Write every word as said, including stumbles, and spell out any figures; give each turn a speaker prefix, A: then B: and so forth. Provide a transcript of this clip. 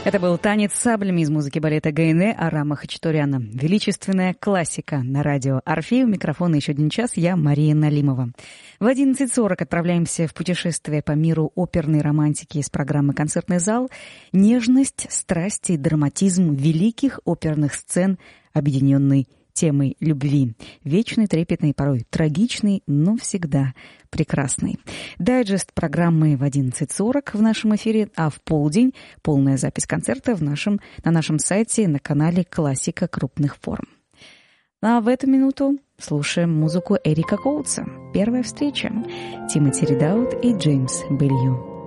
A: Это был танец саблями из музыки балета Гайне Арама Хачатуряна. Величественная классика на радио Орфей. У микрофона еще один час. Я Мария Налимова. В одиннадцать сорок отправляемся в путешествие по миру оперной романтики из программы «Концертный зал». Нежность, страсть и драматизм великих оперных сцен, объединенной темой любви. Вечный, трепетный, порой трагичный, но всегда прекрасный. Дайджест программы в одиннадцать сорок в нашем эфире, а в полдень полная запись концерта в нашем, на нашем сайте на канале «Классика крупных форм». А в эту минуту слушаем музыку Эрика Коутса. Первая встреча. Тимоти Ридаут и Джеймс Белью.